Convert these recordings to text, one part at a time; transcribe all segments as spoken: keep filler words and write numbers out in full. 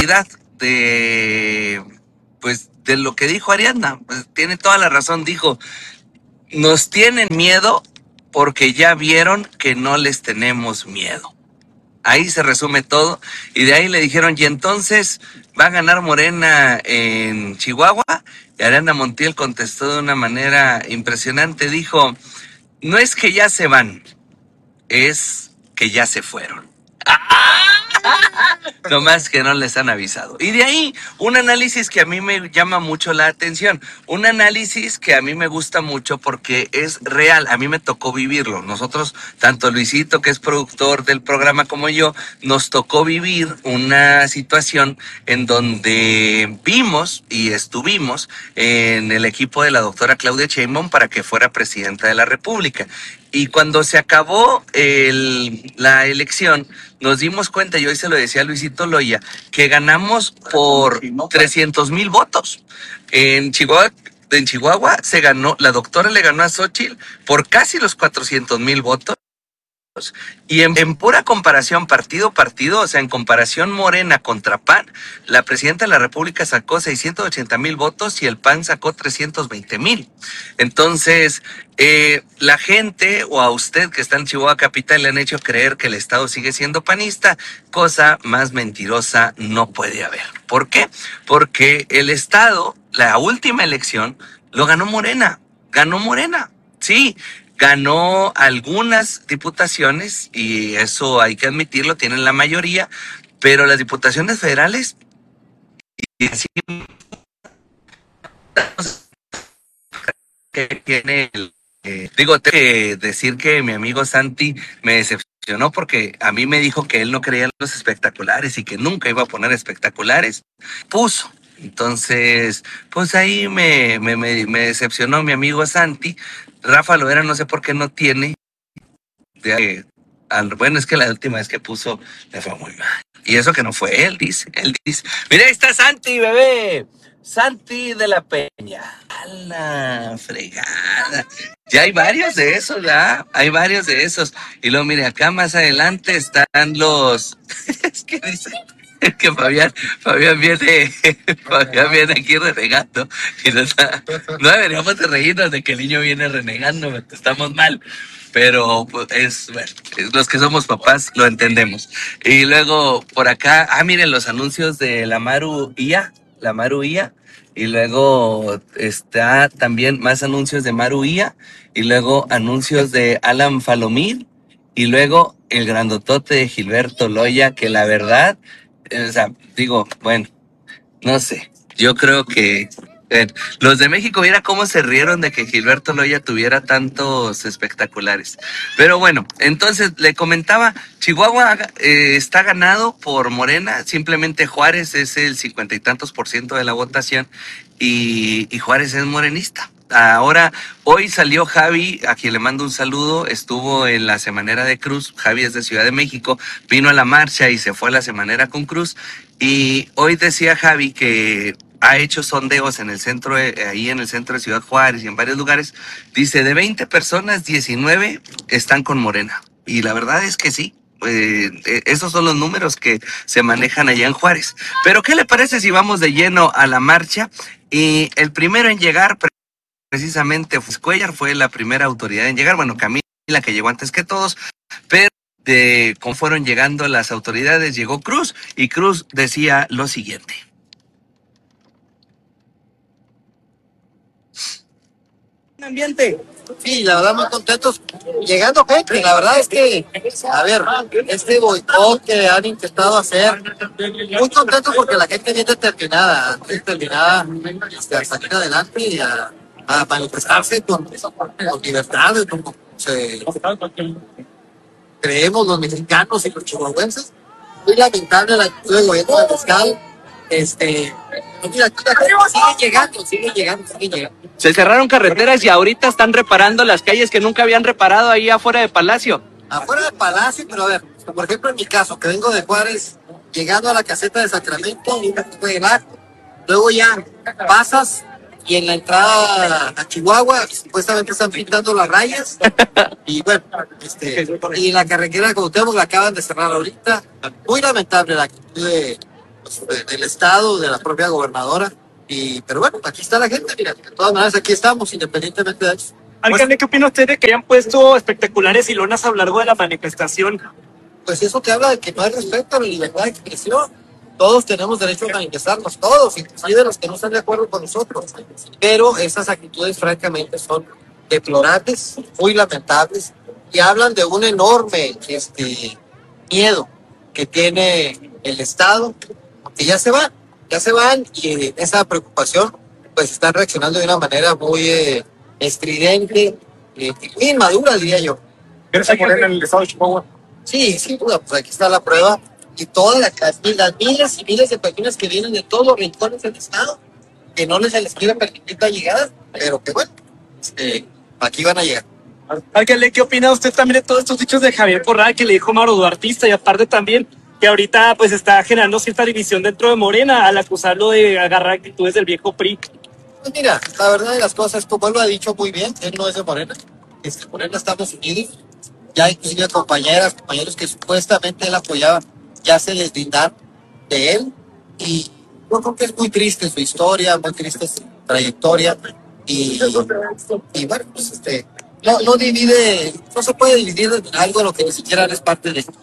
realidad de, pues, de lo que dijo Ariadna. Pues, tiene toda la razón, dijo, nos tienen miedo porque ya vieron que no les tenemos miedo. Ahí se resume todo. Y de ahí le dijeron, y entonces va a ganar Morena en Chihuahua. Y Ariadna Montiel contestó de una manera impresionante. Dijo, no es que ya se van, es que ya se fueron. No más que no les han avisado. Y de ahí, un análisis que a mí me llama mucho la atención. Un análisis que a mí me gusta mucho porque es real. A mí me tocó vivirlo. Nosotros, tanto Luisito, que es productor del programa, como yo, nos tocó vivir una situación en donde vimos y estuvimos en el equipo de la doctora Claudia Sheinbaum para que fuera presidenta de la República. Y cuando se acabó el, la elección, nos dimos cuenta, y hoy se lo decía a Luisito Loya, que ganamos por trescientos mil votos. En Chihuahua, en Chihuahua se ganó, la doctora le ganó a Xóchitl por casi los cuatrocientos mil votos. Y en, en pura comparación partido a partido, o sea, en comparación Morena contra P A N, la presidenta de la República sacó seiscientos ochenta mil votos y el P A N sacó trescientos veinte mil. Entonces, eh, la gente, o a usted que está en Chihuahua Capital, le han hecho creer que el Estado sigue siendo panista. Cosa más mentirosa no puede haber. ¿Por qué? Porque el Estado, la última elección, lo ganó Morena. Ganó Morena, sí. Ganó algunas diputaciones, y eso hay que admitirlo, tienen la mayoría, pero las diputaciones federales, y así que tiene el, eh, digo, tengo que decir que mi amigo Santi me decepcionó porque a mí me dijo que él no creía en los espectaculares y que nunca iba a poner espectaculares. Puso. Entonces, pues ahí me, me, me, me decepcionó mi amigo Santi. Rafa Loera no sé por qué no tiene. De, al, bueno, es que la última vez que puso le fue muy mal. Y eso que no fue él, dice. Él dice, mira, ahí está Santi, bebé. Santi de la Peña. A la fregada. Ya hay varios de esos, ¿verdad? Hay varios de esos. Y luego, mire, acá más adelante están los... es que dice... Es que Fabián, Fabián viene, Fabián viene aquí renegando. Y no, está, no deberíamos de reírnos de que el niño viene renegando, estamos mal. Pero pues, es, bueno, es, los que somos papás lo entendemos. Y luego por acá, ah, miren los anuncios de la Maru I A, la Maru I A. Y luego está también más anuncios de Maru I A. Y luego anuncios de Alan Falomir. Y luego el grandotote de Gilberto Loya, que la verdad... O sea, digo, bueno, no sé, yo creo que eh, los de México, viera cómo se rieron de que Gilberto Loya tuviera tantos espectaculares. Pero bueno, entonces le comentaba, Chihuahua eh, está ganado por Morena, simplemente Juárez es el cincuenta y tantos por ciento de la votación y, y Juárez es morenista. Ahora, hoy salió Javi, a quien le mando un saludo, estuvo en la Semanera de Cruz. Javi es de Ciudad de México, vino a la marcha y se fue a la Semanera con Cruz. Y hoy decía Javi que ha hecho sondeos en el centro, ahí en el centro de Ciudad Juárez y en varios lugares. Dice, de veinte personas, diecinueve están con Morena. Y la verdad es que sí. Eh, esos son los números que se manejan allá en Juárez. Pero ¿qué le parece si vamos de lleno a la marcha? Y el primero en llegar... precisamente Cuellar fue la primera autoridad en llegar, bueno, Camila, que llegó antes que todos, pero de cómo fueron llegando las autoridades, llegó Cruz, y Cruz decía lo siguiente. Ambiente. Sí, la verdad muy contentos. Llegando gente, la verdad es que, a ver, este boicot que han intentado hacer, muy contentos porque la gente viene determinada, determinada este, a salir adelante y a, a manifestarse con, con libertad, como se, creemos los mexicanos y los chihuahuenses. Muy lamentable la actitud del gobierno del fiscal. Este, mira, sigue llegando, sigue llegando, sigue llegando. Se cerraron carreteras y ahorita están reparando las calles que nunca habían reparado ahí afuera de Palacio. Afuera de Palacio, pero a ver, por ejemplo en mi caso, que vengo de Juárez, llegando a la caseta de Sacramento, luego ya pasas y en la entrada a Chihuahua supuestamente están pintando las rayas y bueno, este, y la carretera como tenemos la acaban de cerrar ahorita. Muy lamentable la actitud de pues, de- del estado, de la propia gobernadora. Y, pero bueno, aquí está la gente, mira, de todas maneras aquí estamos, independientemente de eso. Alcalde, ¿qué opina usted de que hayan puesto espectaculares y lonas a lo largo de la manifestación? Pues eso te habla de que no hay respeto a la libertad de expresión. Todos tenemos derecho a manifestarnos, todos, inclusive los que no están de acuerdo con nosotros. Pero esas actitudes, francamente, son deplorables, muy lamentables, y hablan de un enorme este, miedo que tiene el Estado, que ya se van, ya se van, y en esa preocupación, pues están reaccionando de una manera muy eh, estridente, eh, y muy inmadura, diría yo. ¿Quieres poner en el estado de Chihuahua? Sí, sin duda, pues aquí está la prueba. Y todas las, las miles y miles de personas que vienen de todos los rincones del estado, que no les, se les quiere permitir la llegada, pero que bueno, este, aquí van a llegar. Alcalde, ¿qué opina usted también de todos estos dichos de Javier Corral que le dijo Mauro Duartista? Y aparte también que ahorita pues está generando cierta división dentro de Morena al acusarlo de agarrar actitudes del viejo P R I. Pues mira, la verdad de las cosas, como él lo ha dicho muy bien, él no es de Morena. Este, Morena estamos unidos. Ya inclusive compañeras, compañeros que supuestamente él apoyaba, ya se deslindaron de él. Y yo creo que es muy triste su historia, muy triste su trayectoria. Y, y bueno, pues este, no, no divide, no se puede dividir en algo en lo que ni siquiera eres parte de.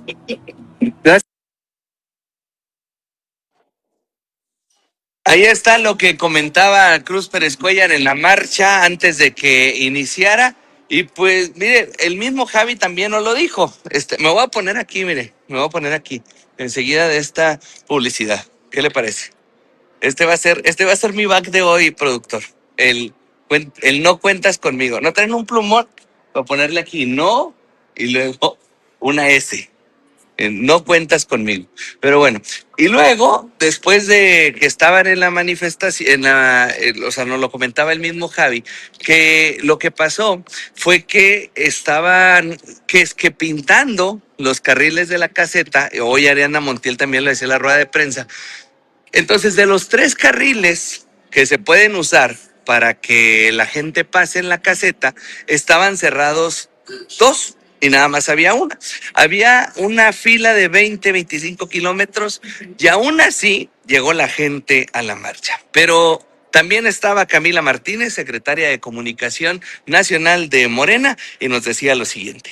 Ahí está lo que comentaba Cruz Pérez Cuellar en la marcha antes de que iniciara. Y pues, mire, el mismo Javi también nos lo dijo. Este, me voy a poner aquí, mire, me voy a poner aquí, enseguida de esta publicidad. ¿Qué le parece? Este va a ser, este va a ser mi back de hoy, productor. El, cuen- el no cuentas conmigo. ¿No traen un plumón? Para ponerle aquí no y luego una S. Eh, No cuentas conmigo. Pero bueno, y luego, después de que estaban en la manifestación, en la, eh, o sea, nos lo comentaba el mismo Javi, que lo que pasó fue que estaban, que es que pintando los carriles de la caseta, hoy Ariana Montiel también lo decía en la rueda de prensa. Entonces, de los tres carriles que se pueden usar para que la gente pase en la caseta, estaban cerrados dos y nada más había una. Había una fila de veinte, veinticinco kilómetros y aún así llegó la gente a la marcha. Pero también estaba Camila Martínez, secretaria de Comunicación Nacional de Morena, y nos decía lo siguiente.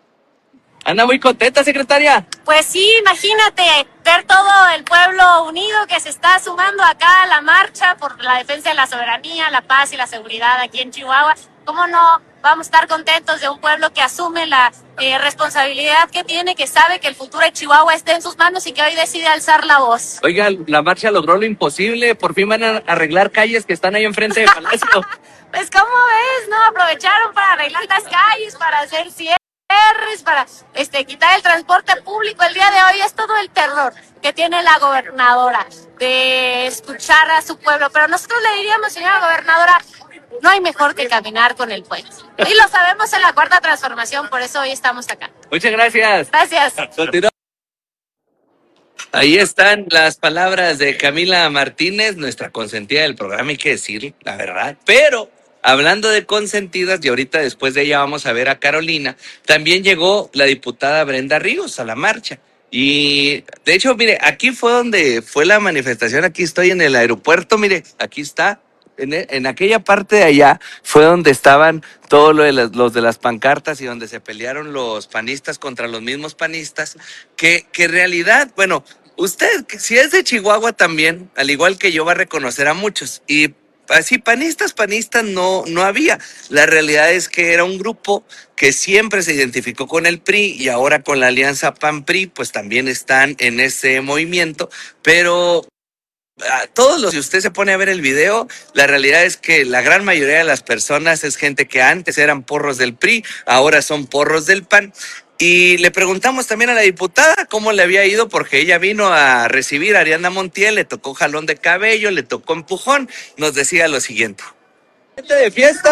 Anda muy contenta, secretaria. Pues sí, imagínate ver todo el pueblo unido que se está sumando acá a la marcha por la defensa de la soberanía, la paz y la seguridad aquí en Chihuahua. ¿Cómo no vamos a estar contentos de un pueblo que asume la eh, responsabilidad que tiene, que sabe que el futuro de Chihuahua está en sus manos y que hoy decide alzar la voz? Oiga, la marcha logró lo imposible. Por fin van a arreglar calles que están ahí enfrente de Palacio. Pues ¿cómo ves? ¿No? Aprovecharon para arreglar las calles, para hacer cierres, para este, quitar el transporte público. El día de hoy es todo el terror que tiene la gobernadora de escuchar a su pueblo. Pero nosotros le diríamos, señora gobernadora, no hay mejor que caminar con el pueblo. Y lo sabemos en la Cuarta Transformación, por eso hoy estamos acá. Muchas gracias. Gracias. Continúa. Ahí están las palabras de Camila Martínez, nuestra consentida del programa, hay que decir la verdad. Pero hablando de consentidas, y ahorita después de ella vamos a ver a Carolina, también llegó la diputada Brenda Ríos a la marcha. Y de hecho, mire, aquí fue donde fue la manifestación, aquí estoy en el aeropuerto, mire, aquí está. En, en aquella parte de allá fue donde estaban todos lo de las- los de las pancartas y donde se pelearon los panistas contra los mismos panistas, que, que en realidad, bueno, usted, que si es de Chihuahua también, al igual que yo, va a reconocer a muchos. Y así, panistas, panistas no, no había. La realidad es que era un grupo que siempre se identificó con el P R I y ahora con la alianza P A N-P R I, pues también están en ese movimiento, pero a todos los, si usted se pone a ver el video, la realidad es que la gran mayoría de las personas es gente que antes eran porros del P R I, ahora son porros del P A N. Y le preguntamos también a la diputada cómo le había ido, porque ella vino a recibir a Ariana Montiel, le tocó jalón de cabello, le tocó empujón, nos decía lo siguiente. Gente de fiesta.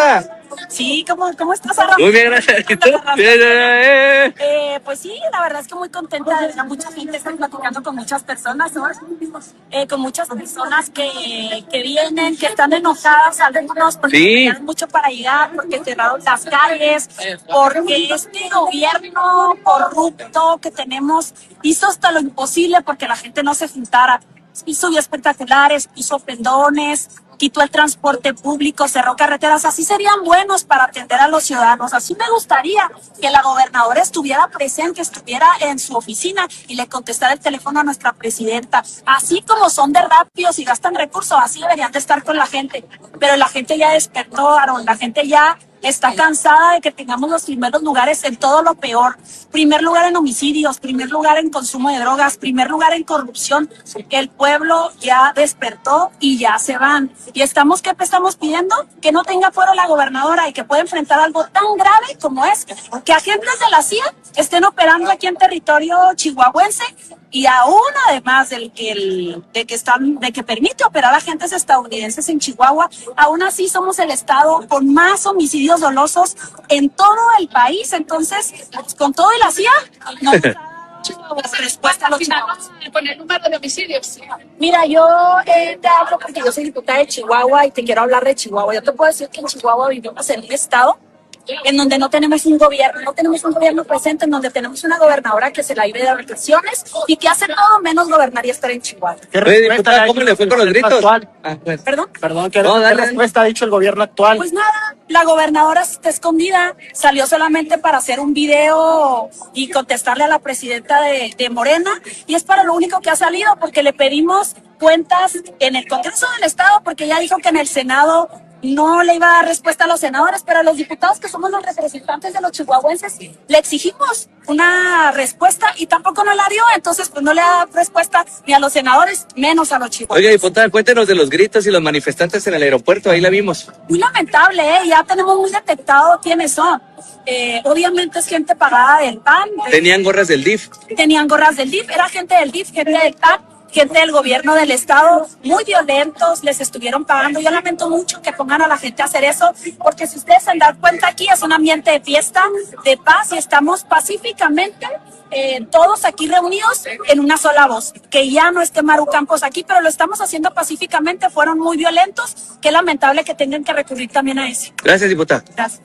Sí, ¿cómo, cómo estás, Aaron? Muy bien, gracias. ¿Y tú? Bien, eh, Eh, pues sí, la verdad es que muy contenta de ver a mucha gente, estoy platicando con muchas personas, ¿no? Eh, con muchas personas que, que vienen, que están enojadas, algunos porque Sí. tenían mucho para llegar, porque cerraron las calles, porque este gobierno corrupto que tenemos hizo hasta lo imposible porque la gente no se juntara. Hizo vías espectaculares, hizo pendones, quitó el transporte público, cerró carreteras. Así serían buenos para atender a los ciudadanos. Así me gustaría que la gobernadora estuviera presente, estuviera en su oficina y le contestara el teléfono a nuestra presidenta. Así como son de rápidos y gastan recursos, así deberían de estar con la gente. Pero la gente ya despertó, Aaron, la gente ya está cansada de que tengamos los primeros lugares en todo lo peor. Primer lugar en homicidios, primer lugar en consumo de drogas, primer lugar en corrupción. El pueblo ya despertó y ya se van. Y estamos, ¿qué estamos pidiendo? Que no tenga fuero la gobernadora y que pueda enfrentar algo tan grave como es que agentes de la C I A estén operando aquí en territorio chihuahuense y aún además del que el, de que están de que permite operar a agentes estadounidenses en Chihuahua, aún así somos el estado con más homicidios dolosos en todo el país. Entonces, pues, con todo y la C I A no nos ha dado respuesta a los chihuahuas. Con el número de homicidios. Mira, yo eh, te hablo porque yo soy diputada de Chihuahua y te quiero hablar de Chihuahua. Yo te puedo decir que en Chihuahua vivimos en un estado en donde no tenemos un gobierno, no tenemos un gobierno presente, en donde tenemos una gobernadora que se la vive de vacaciones y que hace todo menos gobernar y estar en Chihuahua. Oye, diputada, ¿cómo le fue con los gritos? Ah, pues. ¿Perdón? Perdón, ¿qué, No, ¿qué dale. respuesta ha dicho el gobierno actual? Pues nada, la gobernadora está escondida, salió solamente para hacer un video y contestarle a la presidenta de, de Morena, y es para lo único que ha salido, porque le pedimos cuentas en el Congreso del Estado, porque ella dijo que en el Senado no le iba a dar respuesta a los senadores, pero a los diputados que somos los representantes de los chihuahuenses le exigimos una respuesta y tampoco no la dio. Entonces pues no le da respuesta ni a los senadores, menos a los Oiga, chihuahuenses. diputada, cuéntenos de los gritos y los manifestantes en el aeropuerto, ahí la vimos. Muy lamentable, ¿eh? Ya tenemos muy detectado quiénes son. Eh, obviamente es gente pagada del P A N. Tenían gorras del D I F. Tenían gorras del D I F, era gente del D I F, gente del P A N, gente del gobierno del estado, muy violentos, les estuvieron pagando. Yo lamento mucho que pongan a la gente a hacer eso, porque si ustedes se dan cuenta, aquí es un ambiente de fiesta, de paz, y estamos pacíficamente eh, todos aquí reunidos en una sola voz. Que ya no esté Maru Campos aquí, pero lo estamos haciendo pacíficamente. Fueron muy violentos, qué lamentable que tengan que recurrir también a eso. Gracias, diputada. Gracias.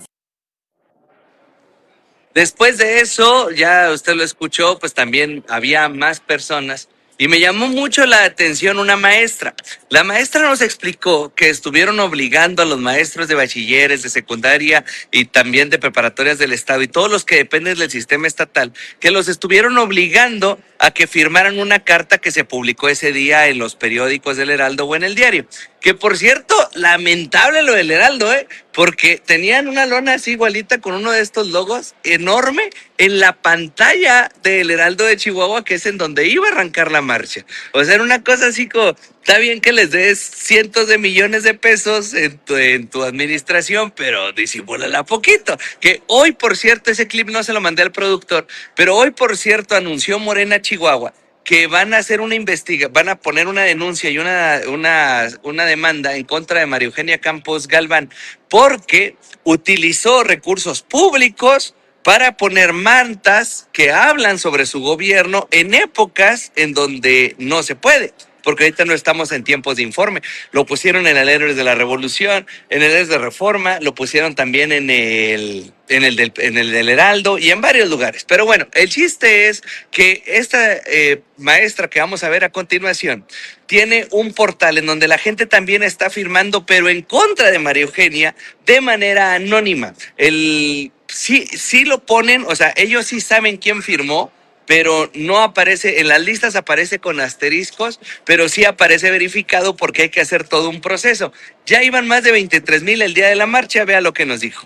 Después de eso, ya usted lo escuchó, pues también había más personas. Y me llamó mucho la atención una maestra. La maestra nos explicó que estuvieron obligando a los maestros de bachilleres, de secundaria y también de preparatorias del estado y todos los que dependen del sistema estatal, que los estuvieron obligando a que firmaran una carta que se publicó ese día en los periódicos del Heraldo o en el diario. Que por cierto, lamentable lo del Heraldo, ¿eh? Porque tenían una lona así igualita con uno de estos logos enorme en la pantalla del Heraldo de Chihuahua, que es en donde iba a arrancar la marcha. O sea, era una cosa así como, está bien que les des cientos de millones de pesos en tu, en tu administración, pero disimúlala poquito. Que hoy, por cierto, ese clip no se lo mandé al productor, pero hoy, por cierto, anunció Morena Chihuahua que van a hacer una investigación, van a poner una denuncia y una, una, una demanda en contra de María Eugenia Campos Galván, porque utilizó recursos públicos para poner mantas que hablan sobre su gobierno en épocas en donde no se puede. Porque ahorita no estamos en tiempos de informe. Lo pusieron en el Héroes de la Revolución, en el Héroes de Reforma, lo pusieron también en el, en el, del, en el del Heraldo y en varios lugares. Pero bueno, el chiste es que esta eh, maestra que vamos a ver a continuación tiene un portal en donde la gente también está firmando, pero en contra de María Eugenia, de manera anónima. El, sí, sí lo ponen, o sea, ellos sí saben quién firmó, pero no aparece, en las listas aparece con asteriscos, pero sí aparece verificado porque hay que hacer todo un proceso. Ya iban más de veintitrés mil el día de la marcha, vea lo que nos dijo.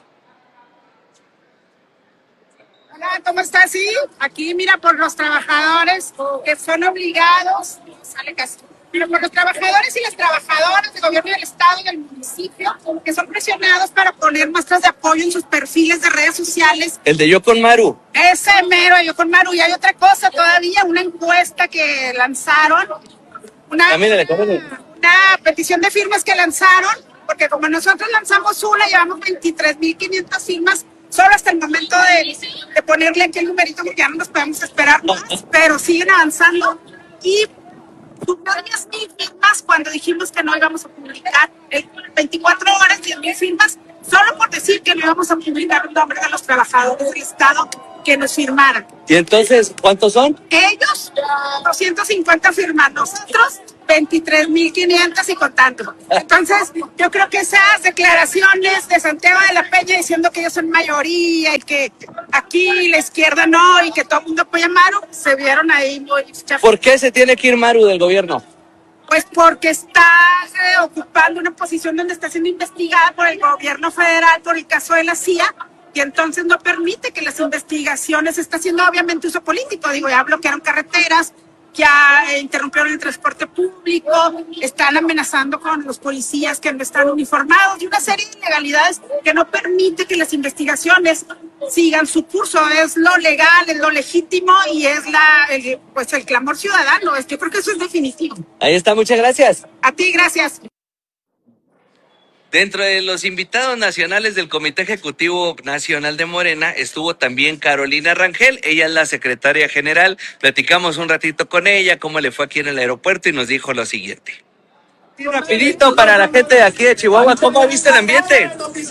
Hola, ¿cómo estás? Sí, aquí mira por los trabajadores que son obligados, sale casi, pero por los trabajadores y las trabajadoras del gobierno del estado y del municipio que son presionados para poner muestras de apoyo en sus perfiles de redes sociales. El de Yo con Maru. Ese mero, yo con Maru. Y hay otra cosa todavía, una encuesta que lanzaron, una, Ah, mírale, cómo le- una petición de firmas que lanzaron porque como nosotros lanzamos una, llevamos veintitrés mil quinientas firmas, solo hasta el momento de, de ponerle aquí el numerito, porque ya no nos podemos esperar más, pero siguen avanzando. Y diez mil firmas cuando dijimos que no íbamos a publicar, eh, veinticuatro horas, diez mil firmas, solo por decir que no íbamos a publicar el nombre de los trabajadores del Estado que nos firmaran. ¿Y entonces cuántos son? Ellos, doscientos cincuenta firmas, nosotros, veintitrés mil quinientos y contando. Entonces, yo creo que esas declaraciones de Santiago de la Peña diciendo que ellos son mayoría y que aquí la izquierda no y que todo el mundo apoya a Maru, se vieron ahí muy chafas. ¿Por qué se tiene que ir Maru del gobierno? Pues porque está eh, ocupando una posición donde está siendo investigada por el gobierno federal por el caso de la C I A y entonces no permite que las investigaciones, está haciendo obviamente uso político, digo, ya bloquearon carreteras, ya eh, interrumpieron el transporte público, están amenazando con los policías que no están uniformados y una serie de ilegalidades que no permite que las investigaciones sigan su curso. Es lo legal, es lo legítimo y es la el, pues el clamor ciudadano. Es que yo creo que eso es definitivo. Ahí está, muchas gracias. A ti, gracias. Dentro de los invitados nacionales del Comité Ejecutivo Nacional de Morena estuvo también Carolina Rangel, ella es la secretaria general, platicamos un ratito con ella, cómo le fue aquí en el aeropuerto y nos dijo lo siguiente. Rapidito para la gente de aquí de Chihuahua, ¿cómo viste el ambiente?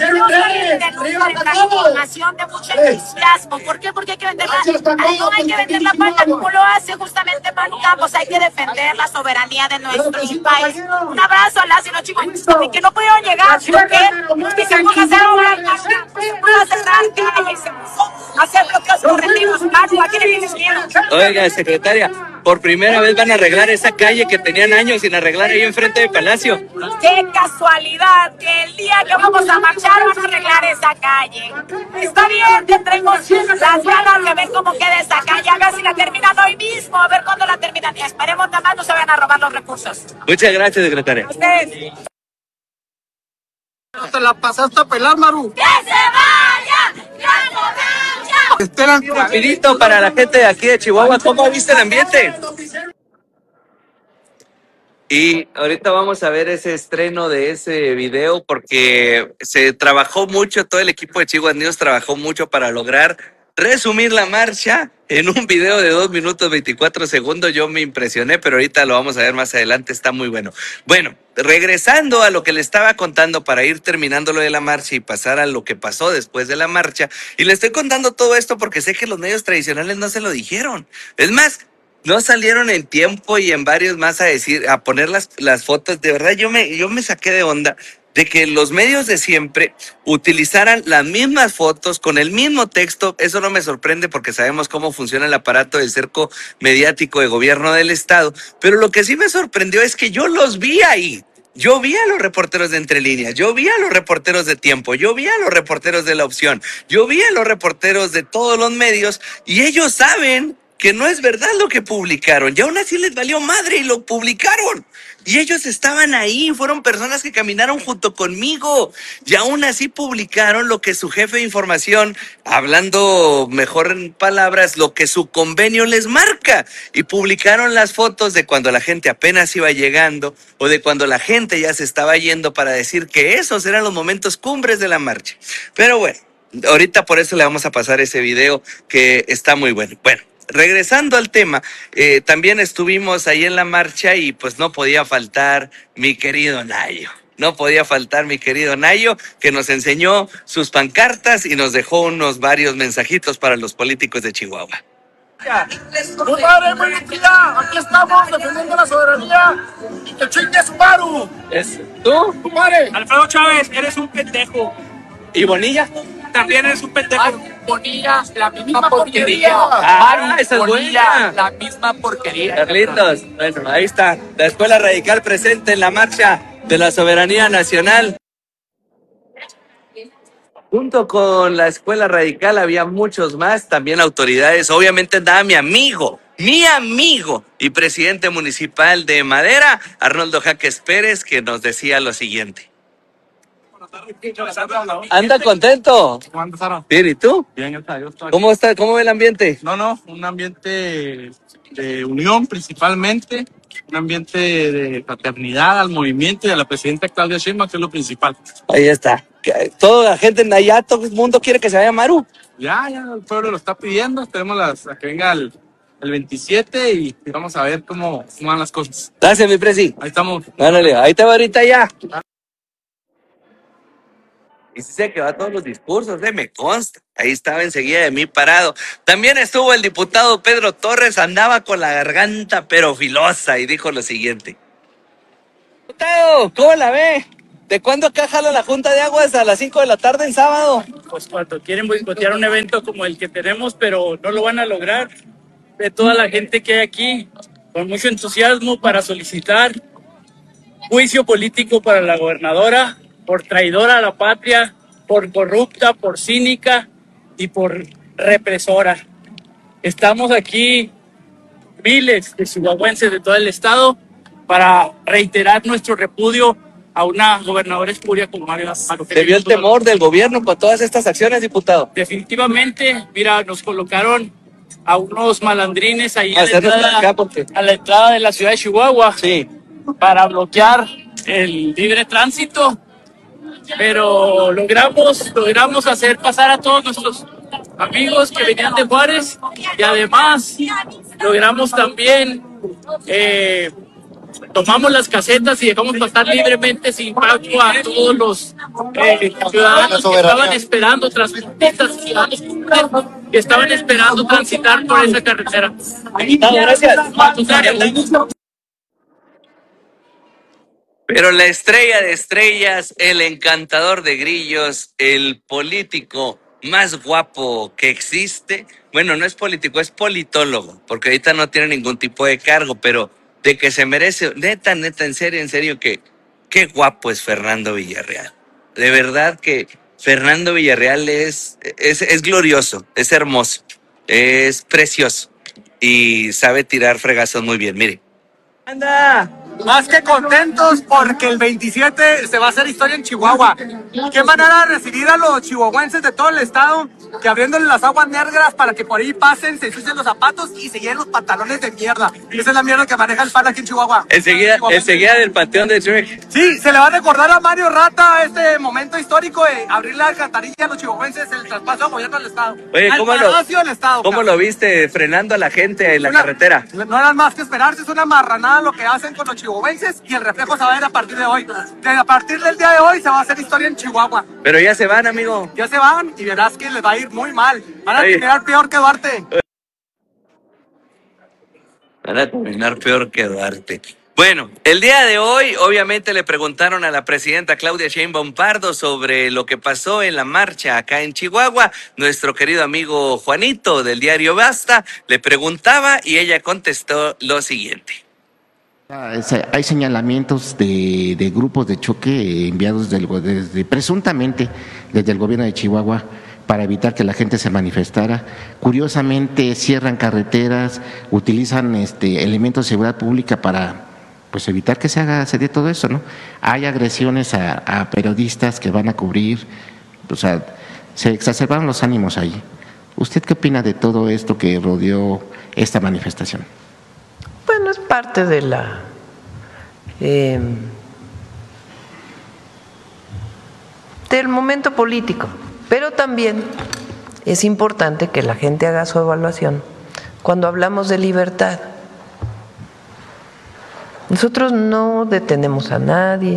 La información de mucho entusiasmo. ¿Por qué? Porque hay que venderla. No hay que vender la palta como lo hace justamente Manu Campos. Hay que defender la soberanía de nuestro país. Un abrazo a las y los chihuahuenses que no pudieron llegar. ¿Por qué? Porque se pudo hacer obra, se pudo cerrar calles, se pudo hacer bloqueos correctivos. Manu, ¿a quién le tienes miedo? Oiga, secretaria, por primera vez van a arreglar esa calle que tenían años sin arreglar ahí enfrente del Palacio. Qué casualidad que el día que vamos a marchar van a arreglar esa calle. Está bien, tendremos las ganas de ver cómo queda esa calle. A ver si la terminan hoy mismo, a ver cuándo la terminan. Y esperemos nada más no se vayan a robar los recursos. Muchas gracias, secretaria. Ustedes. Te la pasaste a pelar, Maru. ¡Que se vaya! ¡La borracha! Esperan. Rapidito para la gente de aquí de Chihuahua, ¿cómo viste el ambiente? Y ahorita vamos a ver ese estreno de ese video porque se trabajó mucho, todo el equipo de Chihuahua News trabajó mucho para lograr resumir la marcha en un video de dos minutos veinticuatro segundos. Yo me impresioné, pero ahorita lo vamos a ver más adelante, está muy bueno. Bueno, regresando a lo que le estaba contando para ir terminando lo de la marcha y pasar a lo que pasó después de la marcha. Y le estoy contando todo esto porque sé que los medios tradicionales no se lo dijeron. Es más, no salieron en Tiempo y en varios más a decir, a poner las, las fotos. De verdad, yo me, yo me saqué de onda de que los medios de siempre utilizaran las mismas fotos con el mismo texto. Eso no me sorprende porque sabemos cómo funciona el aparato del cerco mediático de gobierno del Estado. Pero lo que sí me sorprendió es que yo los vi ahí. Yo vi a los reporteros de Entre Líneas, yo vi a los reporteros de Tiempo, yo vi a los reporteros de La Opción, yo vi a los reporteros de todos los medios y ellos saben que no es verdad lo que publicaron, y aún así les valió madre y lo publicaron. Y ellos estaban ahí, fueron personas que caminaron junto conmigo, y aún así publicaron lo que su jefe de información, hablando mejor en palabras, lo que su convenio les marca. Y publicaron las fotos de cuando la gente apenas iba llegando, o de cuando la gente ya se estaba yendo, para decir que esos eran los momentos cumbres de la marcha. Pero bueno, ahorita por eso le vamos a pasar ese video que está muy bueno. Bueno. Regresando al tema, eh, también estuvimos ahí en la marcha y pues no podía faltar mi querido Nayo. No podía faltar mi querido Nayo, que nos enseñó sus pancartas y nos dejó unos varios mensajitos para los políticos de Chihuahua. Compadre, buen día. Aquí estamos defendiendo la soberanía y que chingue su Maru. ¿Es tú? Compadre. Alfredo Chávez, eres un pendejo. ¿Y Bonilla? También eres un pendejo. Bonilla, la misma porquería. Ah, esa es buena. La misma porquería. Carlitos, bueno, ahí está. La Escuela Radical presente en la marcha de la soberanía nacional. Junto con la Escuela Radical había muchos más, también autoridades. Obviamente andaba mi amigo, mi amigo y presidente municipal de Madera, Arnoldo Jaques Pérez, que nos decía lo siguiente. ¿Anda contento? ¿Cómo andas, Sara? Bien, ¿y tú? Bien, gracias a Dios. ¿Cómo está? ¿Cómo ve el ambiente? No, no, un ambiente de unión principalmente, un ambiente de fraternidad al movimiento y a la presidenta Claudia Sheinbaum, que es lo principal. Ahí está. Que Toda la gente en allá, todo el mundo quiere que se vaya Maru. Ya, ya el pueblo lo está pidiendo, esperemos las, a que venga el, el veintisiete y, y vamos a ver cómo, cómo van las cosas. Gracias, mi presi. Ahí estamos. Ándale, ahí te va ahorita ya. Y sí se quedó a todos los discursos, eh, me consta. Ahí estaba enseguida de mí parado. También estuvo el diputado Pedro Torres, andaba con la garganta pero filosa y dijo lo siguiente. Diputado, ¿cómo la ve? ¿De cuándo acá jala la Junta de Aguas a las cinco de la tarde en sábado? Pues cuando quieren boicotear un evento como el que tenemos, pero no lo van a lograr. De toda la gente que hay aquí, con mucho entusiasmo para solicitar juicio político para la gobernadora por traidora a la patria, por corrupta, por cínica y por represora. Estamos aquí miles de chihuahuenses de todo el estado para reiterar nuestro repudio a una gobernadora espuria como Mario. ¿Se vio el temor del gobierno con todas estas acciones, diputado? Definitivamente, mira, nos colocaron a unos malandrines ahí a la, Hacernos entrada, acá porque... a la entrada de la ciudad de Chihuahua, Sí. para bloquear el libre tránsito, pero logramos, logramos hacer pasar a todos nuestros amigos que venían de Juárez y además logramos también, eh, tomamos las casetas y dejamos pasar libremente sin pago a todos los eh, ciudadanos que estaban esperando, transportistas, ciudadanos que estaban esperando transitar por esa carretera. Gracias. Pero la estrella de estrellas, el encantador de grillos, el político más guapo que existe, bueno, no es político, es politólogo, porque ahorita no tiene ningún tipo de cargo, pero de que se merece, neta, neta, en serio, en serio, que qué guapo es Fernando Villarreal. De verdad que Fernando Villarreal es, es, es glorioso, es hermoso, es precioso y sabe tirar fregazos muy bien, mire. Anda, más que contentos porque el veintisiete se va a hacer historia en Chihuahua. Qué manera de recibir a los chihuahuenses de todo el estado, que abriéndole las aguas negras para que por ahí pasen, se ensucien los zapatos y se llenen los pantalones de mierda. Esa es la mierda que maneja el pan aquí en Chihuahua. Enseguida, enseguida del panteón de Shrek. Sí, se le va a recordar a Mario Rata este momento histórico de abrir la alcantarilla a los chihuahuenses, el traspaso de gobierno del estado. Oye, al ¿cómo palacio lo, del estado, ¿cómo cabrón. lo viste frenando a la gente en la Una- carretera? No eran más que esperarse, es una marranada lo que hacen con los chihuahuenses y el reflejo se va a ver a partir de hoy. De, a partir del día de hoy se va a hacer historia en Chihuahua. Pero ya se van, amigo. Ya se van y verás que les va a ir muy mal. Van a Oye. terminar peor que Duarte. Van a terminar peor que Duarte. Bueno, el día de hoy obviamente le preguntaron a la presidenta Claudia Sheinbaum Pardo sobre lo que pasó en la marcha acá en Chihuahua. Nuestro querido amigo Juanito del diario Basta le preguntaba y ella contestó lo siguiente. Hay señalamientos de, de grupos de choque enviados del, desde, presuntamente desde el gobierno de Chihuahua para evitar que la gente se manifestara. Curiosamente cierran carreteras, utilizan este, elementos de seguridad pública para pues evitar que se haga se dé todo eso, ¿no? Hay agresiones a, a periodistas que van a cubrir, o sea, se exacerbaron los ánimos ahí. ¿Usted qué opina de todo esto que rodeó esta manifestación? Bueno, es parte de la eh, del momento político, pero también es importante que la gente haga su evaluación cuando hablamos de libertad. Nosotros no detenemos a nadie,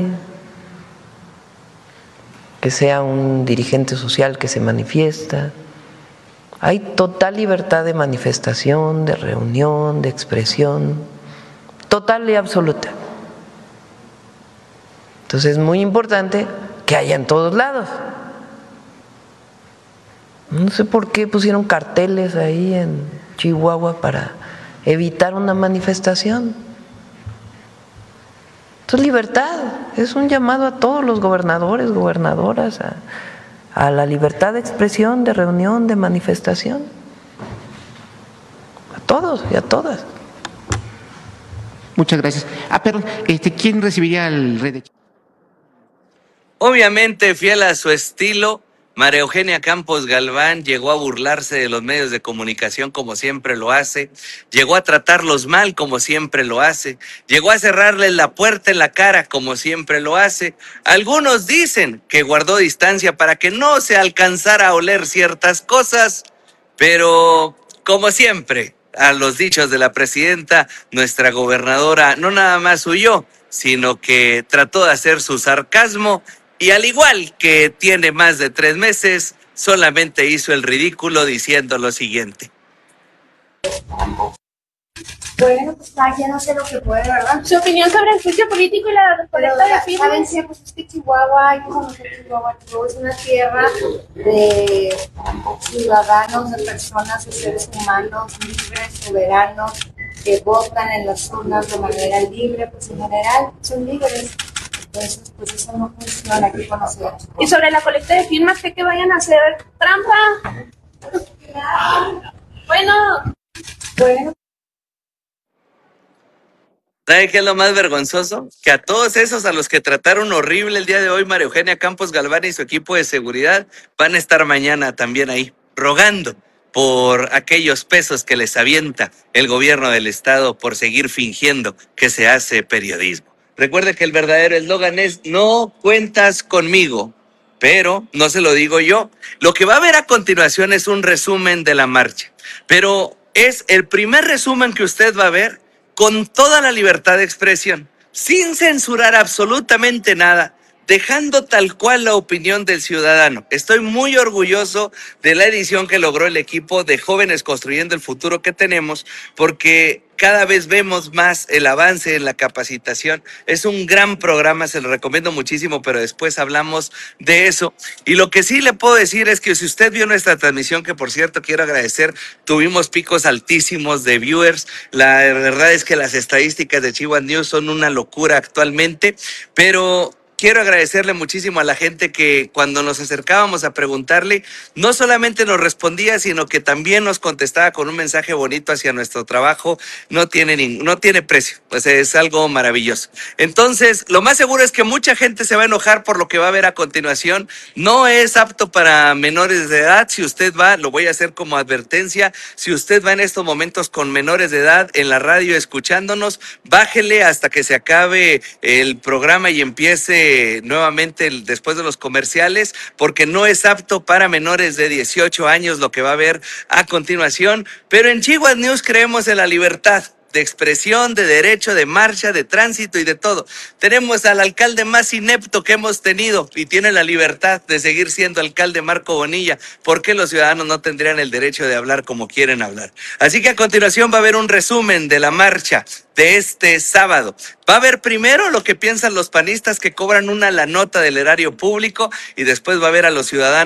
que sea un dirigente social que se manifiesta. Hay total libertad de manifestación, de reunión, de expresión, total y absoluta. Entonces es muy importante que haya en todos lados. No sé por qué pusieron carteles ahí en Chihuahua para evitar una manifestación. Entonces libertad, es un llamado a todos los gobernadores, gobernadoras, a, a la libertad de expresión, de reunión, de manifestación. A todos y a todas. Muchas gracias. Ah, perdón, este, ¿quién recibiría el rey de Chihuahua? Obviamente, fiel a su estilo, María Eugenia Campos Galván llegó a burlarse de los medios de comunicación como siempre lo hace, llegó a tratarlos mal como siempre lo hace, llegó a cerrarles la puerta en la cara como siempre lo hace. Algunos dicen que guardó distancia para que no se alcanzara a oler ciertas cosas, pero como siempre, a los dichos de la presidenta, nuestra gobernadora no nada más huyó, sino que trató de hacer su sarcasmo y al igual que tiene más de tres meses, solamente hizo el ridículo diciendo lo siguiente. Bueno, pues cada quien hace lo que puede, ¿verdad? Su opinión sobre el juicio político y la colecta de firmas. Saben siempre, pues es que Chihuahua, hay que conocer Chihuahua. Chihuahua es una tierra de ciudadanos, de personas, de seres humanos libres, soberanos, que votan en las urnas de manera libre, pues en general son libres. Entonces, pues eso no funciona, hay que conocer. Y sobre la colecta de firmas, ¿cree que vayan a hacer trampa? Bueno. Bueno. ¿Sabe qué es lo más vergonzoso? Que a todos esos a los que trataron horrible el día de hoy, María Eugenia Campos Galván y su equipo de seguridad, van a estar mañana también ahí, rogando por aquellos pesos que les avienta el gobierno del estado por seguir fingiendo que se hace periodismo. Recuerde que el verdadero eslogan es: no cuentas conmigo, pero no se lo digo yo. Lo que va a haber a continuación es un resumen de la marcha, pero es el primer resumen que usted va a ver con toda la libertad de expresión, sin censurar absolutamente nada, dejando tal cual la opinión del ciudadano. Estoy muy orgulloso de la edición que logró el equipo de Jóvenes Construyendo el Futuro que tenemos, porque cada vez vemos más el avance en la capacitación. Es un gran programa, se lo recomiendo muchísimo, pero después hablamos de eso. Y lo que sí le puedo decir es que si usted vio nuestra transmisión, que por cierto quiero agradecer, tuvimos picos altísimos de viewers. La verdad es que las estadísticas de Chihuahua News son una locura actualmente, pero quiero agradecerle muchísimo a la gente que cuando nos acercábamos a preguntarle, no solamente nos respondía, sino que también nos contestaba con un mensaje bonito hacia nuestro trabajo. No tiene, ni, no tiene precio, pues es algo maravilloso. Entonces, lo más seguro es que mucha gente se va a enojar por lo que va a ver a continuación. No es apto para menores de edad. Si usted va, lo voy a hacer como advertencia, si usted va en estos momentos con menores de edad en la radio escuchándonos, bájele hasta que se acabe el programa y empiece nuevamente después de los comerciales, porque no es apto para menores de dieciocho años lo que va a ver a continuación. Pero en Chihuahua News creemos en la libertad de expresión, de derecho, de marcha, de tránsito y de todo. Tenemos al alcalde más inepto que hemos tenido y tiene la libertad de seguir siendo alcalde, Marco Bonilla. ¿Por qué los ciudadanos no tendrían el derecho de hablar como quieren hablar? Así que a continuación va a haber un resumen de la marcha de este sábado. Va a haber primero lo que piensan los panistas que cobran una la nota del erario público y después va a haber a los ciudadanos